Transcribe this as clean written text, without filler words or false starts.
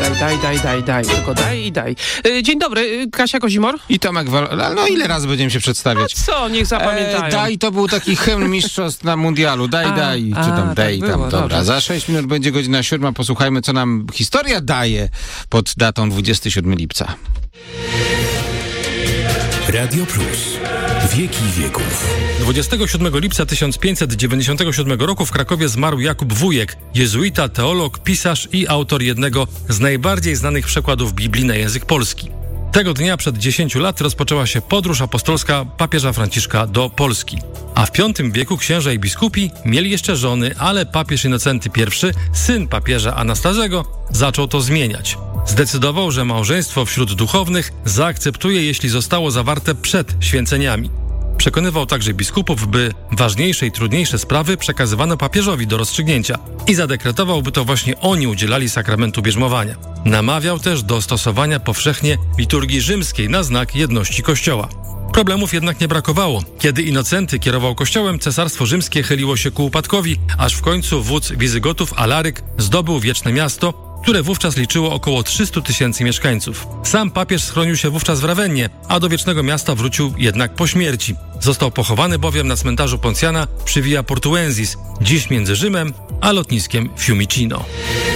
daj. Tylko daj i daj. Dzień dobry, Kasia Kozimor. I Tomek no ile razy będziemy się przedstawiać? A co, niech zapamiętają. Daj, to był taki hymn mistrzostw na mundialu. Daj. Czy tam daj, tak tam. było, Dobra, dobrze. za 6 minut będzie godzina 7. Posłuchajmy, co nam historia daje pod datą 27 lipca. Radio Plus. Wieki wieków. 27 lipca 1597 roku w Krakowie zmarł Jakub Wujek, jezuita, teolog, pisarz i autor jednego z najbardziej znanych przekładów Biblii na język polski. Tego dnia przed 10 lat rozpoczęła się podróż apostolska papieża Franciszka do Polski. A w V wieku księża i biskupi mieli jeszcze żony, ale papież Innocenty I, syn papieża Anastazego, zaczął to zmieniać. Zdecydował, że małżeństwo wśród duchownych zaakceptuje, jeśli zostało zawarte przed święceniami. Przekonywał także biskupów, by ważniejsze i trudniejsze sprawy przekazywano papieżowi do rozstrzygnięcia i zadekretował, by to właśnie oni udzielali sakramentu bierzmowania. Namawiał też do stosowania powszechnie liturgii rzymskiej na znak jedności Kościoła. Problemów jednak nie brakowało. Kiedy Innocenty kierował kościołem, cesarstwo rzymskie chyliło się ku upadkowi, aż w końcu wódz Wizygotów Alaryk zdobył Wieczne Miasto, które wówczas liczyło około 300 000 mieszkańców. Sam papież schronił się wówczas w Rawennie, a do Wiecznego Miasta wrócił jednak po śmierci. Został pochowany bowiem na cmentarzu Poncjana przy Via Portuensis, dziś między Rzymem a lotniskiem Fiumicino.